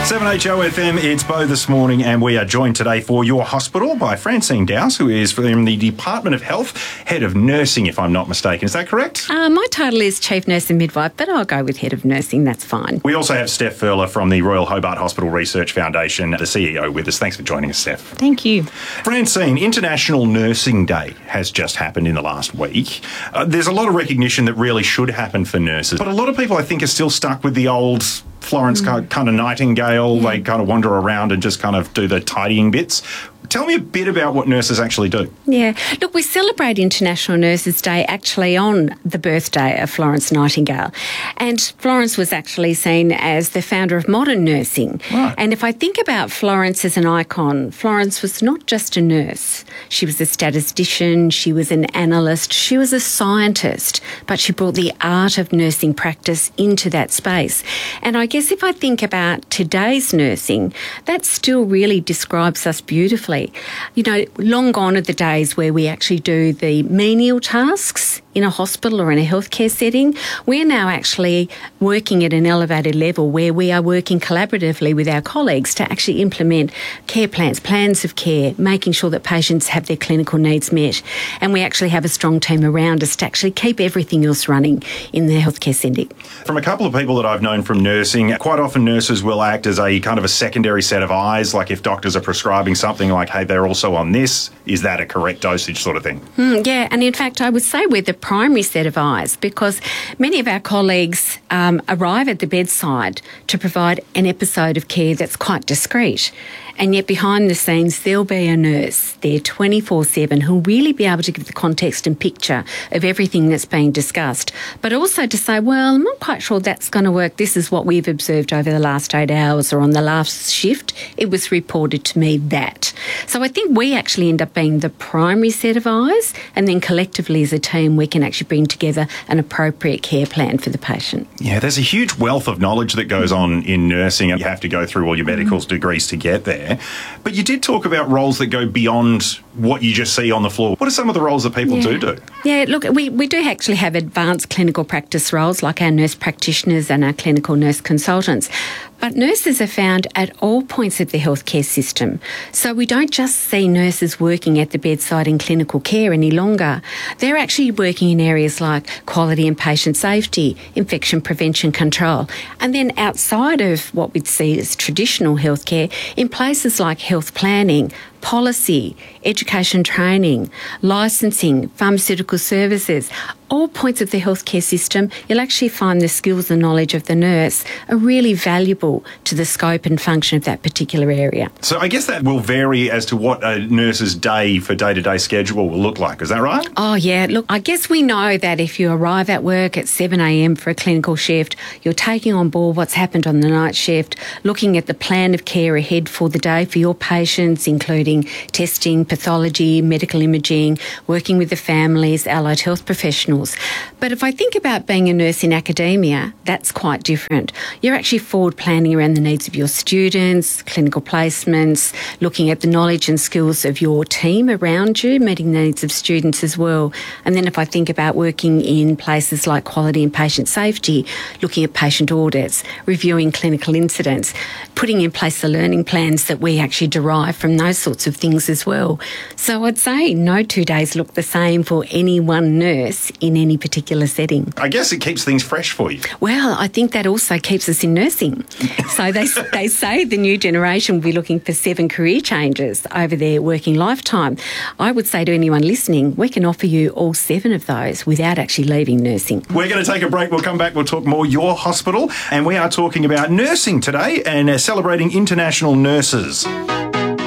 7HOFM, it's Bo this morning, and we are joined today for Your Hospital by Francine Dowse, who is from the Department of Health, Head of Nursing, if I'm not mistaken. Is that correct? My title is Chief Nurse and Midwife, but I'll go with Head of Nursing, that's fine. We also have Steph Furler from the Royal Hobart Hospital Research Foundation, the CEO, with us. Thanks for joining us, Steph. Thank you. Francine, International Nursing Day has just happened in the last week. There's a lot of recognition that really should happen for nurses, but a lot of people, I think, are still stuck with the old Florence kind of Nightingale. Yeah. They kind of wander around and just kind of do the tidying bits. Tell me a bit about what nurses actually do. Yeah. Look, we celebrate International Nurses Day actually on the birthday of Florence Nightingale. And Florence was actually seen as the founder of modern nursing. Right. And if I think about Florence as an icon, Florence was not just a nurse. She was a statistician, she was an analyst, she was a scientist, but she brought the art of nursing practice into that space. And I guess if I think about today's nursing, that still really describes us beautifully. You know, long gone are the days where we actually do the menial tasks in a hospital or in a healthcare setting. We're now actually working at an elevated level where we are working collaboratively with our colleagues to actually implement care plans, plans of care, making sure that patients have their clinical needs met. And we actually have a strong team around us to actually keep everything else running in the healthcare setting. From a couple of people that I've known from nursing, quite often nurses will act as a kind of a secondary set of eyes, like if doctors are prescribing something like, hey, they're also on this, is that a correct dosage sort of thing? Yeah, and in fact, I would say we're the primary set of eyes because many of our colleagues arrive at the bedside to provide an episode of care that's quite discreet. And yet behind the scenes, there'll be a nurse there 24/7 who'll really be able to give the context and picture of everything that's being discussed, but also to say, well, I'm not quite sure that's going to work. This is what we've observed over the last 8 hours or on the last shift. It was reported to me that. So I think we actually end up being the primary set of eyes, and then collectively as a team, we can actually bring together an appropriate care plan for the patient. Yeah, there's a huge wealth of knowledge that goes on in nursing, and you have to go through all your medical degrees to get there. But you did talk about roles that go beyond what you just see on the floor. What are some of the roles that people do? Yeah, look, we do actually have advanced clinical practice roles like our nurse practitioners and our clinical nurse consultants. But nurses are found at all points of the healthcare system. So we don't just see nurses working at the bedside in clinical care any longer. They're actually working in areas like quality and patient safety, infection prevention control. And then outside of what we'd see as traditional healthcare, in places like health planning, policy, education training, licensing, pharmaceutical services, all points of the healthcare system, you'll actually find the skills and knowledge of the nurse are really valuable to the scope and function of that particular area. So I guess that will vary as to what a nurse's day for day-to-day schedule will look like. Is that right? Oh, yeah. Look, I guess we know that if you arrive at work at 7 a.m. for a clinical shift, you're taking on board what's happened on the night shift, looking at the plan of care ahead for the day for your patients, including testing, pathology, medical imaging, working with the families, allied health professionals. But if I think about being a nurse in academia, that's quite different. You're actually forward planning around the needs of your students, clinical placements, looking at the knowledge and skills of your team around you, meeting the needs of students as well. And then if I think about working in places like quality and patient safety, looking at patient audits, reviewing clinical incidents, putting in place the learning plans that we actually derive from those sorts of things as well. So I'd say no 2 days look the same for any one nurse in any particular setting. I guess it keeps things fresh for you. Well, I think that also keeps us in nursing. So they say the new generation will be looking for 7 career changes over their working lifetime. I would say to anyone listening, we can offer you all 7 of those without actually leaving nursing. We're going to take a break. We'll come back. We'll talk more Your Hospital. And we are talking about nursing today and celebrating International Nurses.